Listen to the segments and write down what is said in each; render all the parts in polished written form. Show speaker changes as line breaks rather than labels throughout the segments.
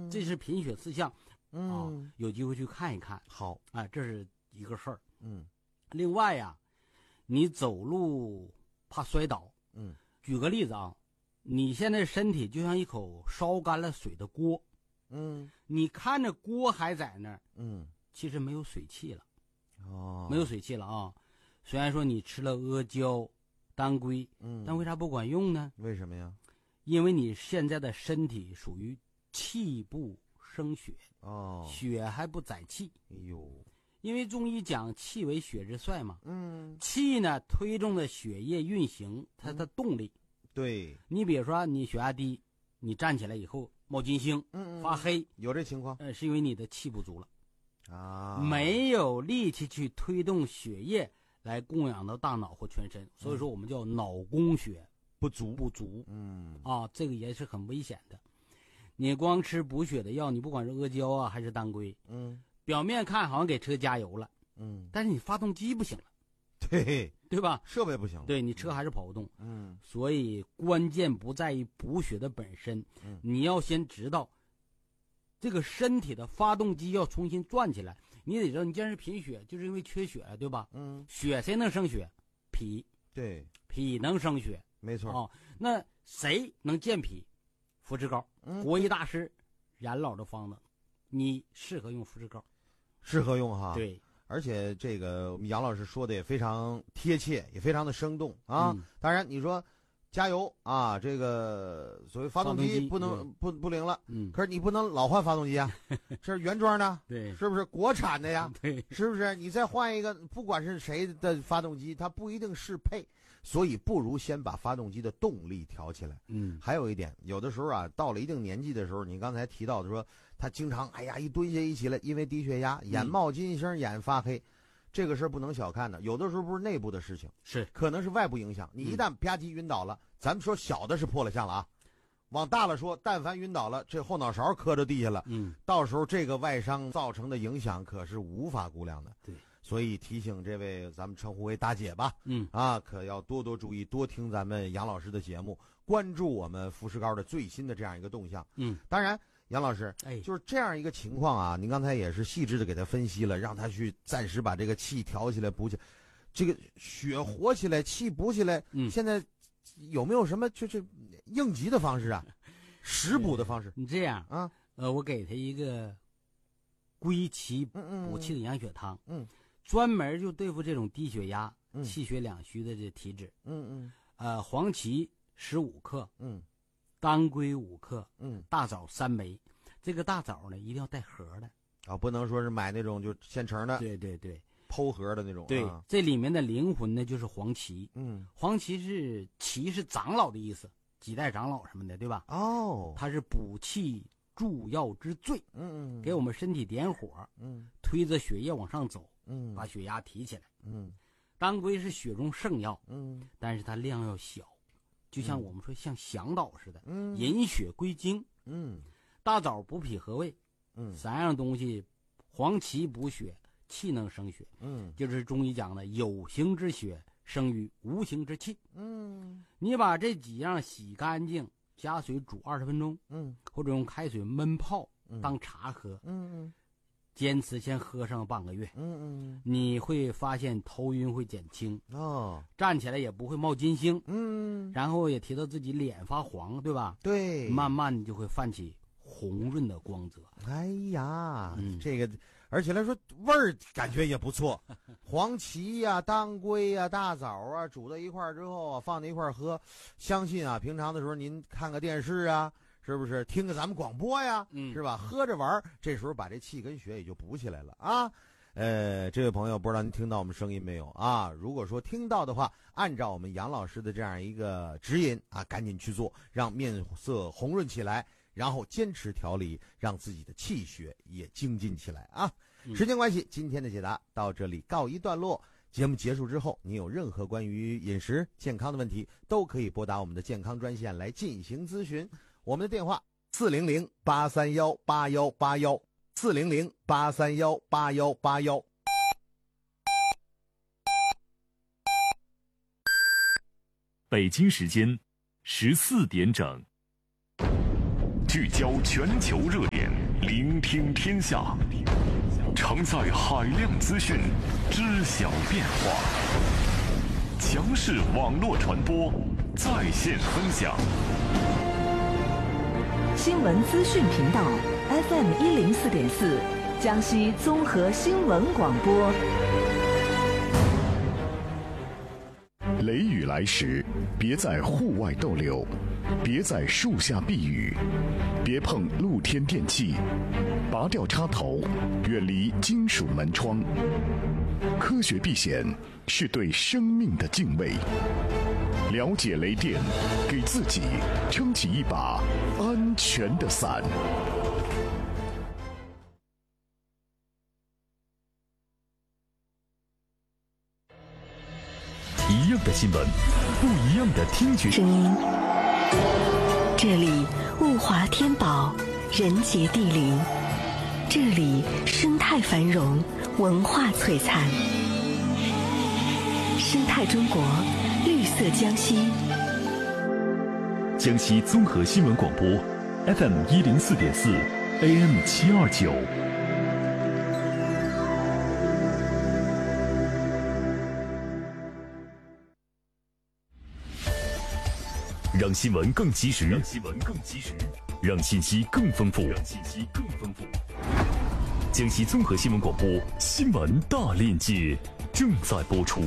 这是贫血4项有机会去看一看。
好，
这是一个事儿。
嗯，
另外呀，你走路怕摔倒。举个例子啊，你现在身体就像一口烧干了水的锅。你看着锅还在那儿，其实没有水汽了。没有水汽了啊。虽然说你吃了阿胶、当归，但为啥不管用呢？
为什么呀？
因为你现在的身体属于气不生血，血还不载气。
哎呦，
因为中医讲气为血之帅嘛，气呢推动着血液运行，它的动力。
对，
你比如说你血压低，你站起来以后冒金星，发黑，
有这情况，
是因为你的气不足了
啊，
没有力气去推动血液来供养到大脑或全身，所以说我们叫脑供血不足。这个也是很危险的。你光吃补血的药，你不管是阿胶啊还是当归，表面看好像给车加油了，但是你发动机不行了，对吧？
设备不行了，
对，你车还是跑不动。所以关键不在于补血的本身，你要先知道这个身体的发动机要重新转起来。你得知道，你既然是贫血，就是因为缺血了，对吧？血谁能生血？脾。
对，
脾能生血，
没错。
那谁能健脾？肤质膏，国医大师冉老的方子，你适合用肤质膏，
适合用哈。
对，
而且这个我们杨老师说的也非常贴切，也非常的生动啊。当然，你说加油啊，这个所谓发动机不能不灵了，可是你不能老换发动机啊，这是原装的，
对，
是不是国产的呀？
对，
是不是？你再换一个，不管是谁的发动机，它不一定适配，所以不如先把发动机的动力调起来。还有一点，有的时候啊，到了一定年纪的时候，你刚才提到的说，他经常一蹲下一起来，因为低血压，眼冒金星，眼发黑。这个事儿不能小看的，有的时候不是内部的事情，
是
可能是外部影响。你一旦吧唧晕倒了，咱们说小的是破了相了啊，往大了说，但凡晕倒了，这后脑勺磕着地下了，到时候这个外伤造成的影响可是无法估量的。
对，
所以提醒这位咱们称呼为大姐吧，可要多多注意，多听咱们杨老师的节目，关注我们肤石膏的最新的这样一个动向。当然。杨老师，就是这样一个情况啊！您刚才也是细致的给他分析了，让他去暂时把这个气调起来、补起来，这个血活起来、气补起来。现在有没有什么就是应急的方式啊？食补的方式？
你这样啊？我给他一个归气补气的养血汤，专门就对付这种低血压、气血两虚的这体质。黄芪15克，当归5克，大枣3枚。这个大枣呢，一定要带核的
啊，不能说是买那种就现成的。
对，
剖核的那种。
对，这里面的灵魂呢就是黄芪。黄芪是长老的意思，几代长老什么的，对吧？它是补气助药之最。给我们身体点火，推着血液往上走，把血压提起来。当归是血中圣药，但是它量要小。就像我们说像向导似的，引血归经。大枣补脾和胃，三样东西，黄芪补血，气能生血。就是中医讲的有形之血生于无形之气。你把这几样洗干净，加水煮20分钟，或者用开水焖泡当茶喝。坚持先喝上半个月，你会发现头晕会减轻，站起来也不会冒金星，然后也提到自己脸发黄，对吧？
对，
慢慢你就会泛起红润的光泽。
哎呀，这个而且来说味儿感觉也不错，黄芪呀、当归呀、大枣啊，煮到一块儿之后啊，放在一块儿喝，相信啊，平常的时候您看个电视啊。是不是听个咱们广播呀？是吧？喝着玩，这时候把这气跟血也就补起来了啊。这位朋友，不知道您听到我们声音没有啊？如果说听到的话，按照我们杨老师的这样一个指引啊，赶紧去做，让面色红润起来，然后坚持调理，让自己的气血也精进起来啊。时间关系，今天的解答到这里告一段落。节目结束之后，你有任何关于饮食健康的问题，都可以拨打我们的健康专线来进行咨询。我们的电话400-831-8181，400-831-8181。
北京时间14点整，聚焦全球热点。 聆听天下，承载海量资讯，知晓变化。强势网络传播，在线分享。
新闻资讯频道 FM104.4，江西综合新闻广播。
雷雨来时，别在户外逗留，别在树下避雨，别碰露天电器，拔掉插头，远离金属门窗。科学避险是对生命的敬畏。了解雷电，给自己撑起一把安全的伞。
一样的新闻，不一样的听觉
声音。这里物华天宝，人杰地灵。这里生态繁荣，文化璀璨。生态中国，绿色江西。
江西综合新闻广播 FM104.4 AM729。让新闻更及时，让信息更丰富，江西综合新闻广播新闻大链接正在播出。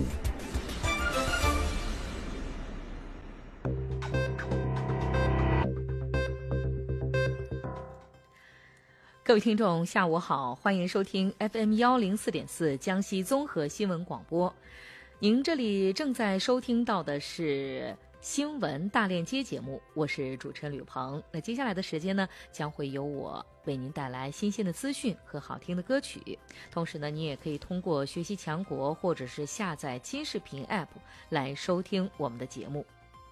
各位听众，下午好，欢迎收听 FM104.4 江西综合新闻广播。您这里正在收听到的是新闻大链接节目，我是主持人吕鹏。那接下来的时间呢，将会由我为您带来新鲜的资讯和好听的歌曲。同时呢，你也可以通过学习强国或者是下载金视频 App 来收听我们的节目。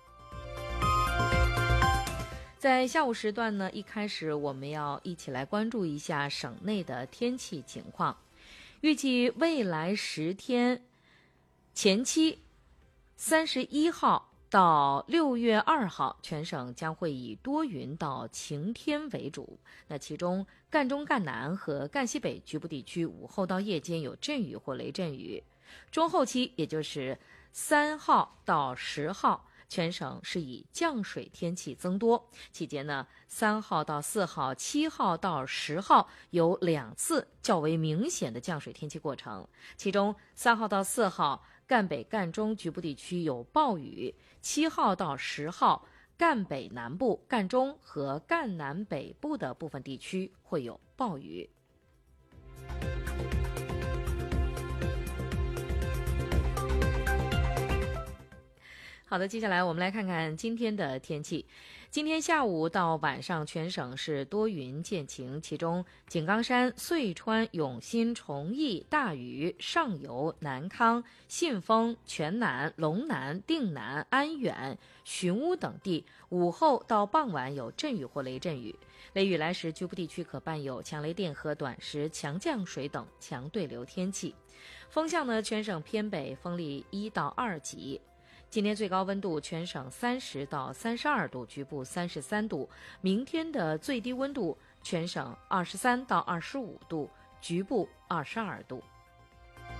在下午时段呢，一开始我们要一起来关注一下省内的天气情况。预计未来10天前期31号到6月2号，全省将会以多云到晴天为主。那其中赣中、赣南和赣西北局部地区午后到夜间有阵雨或雷阵雨。中后期，也就是3号到10号，全省是以降水天气增多。期间呢，3号到4号、7号到10号有2次较为明显的降水天气过程。其中3号到4号，赣北、赣中局部地区有暴雨；7号到10号，赣北南部、赣中和赣南北部的部分地区会有暴雨。好的，接下来我们来看看今天的天气。今天下午到晚上，全省是多云见晴，其中井冈山、遂川、永新、崇义、大禹、上游、南康、信丰、全南、龙南、定南、安远、寻乌等地午后到傍晚有阵雨或雷阵雨。雷雨来时，局部地区可伴有强雷电和短时强降水等强对流天气。风向呢，全省偏北，风力1到2级。今天最高温度全省30到32度，局部33度。明天的最低温度全省23到25度，局部22度。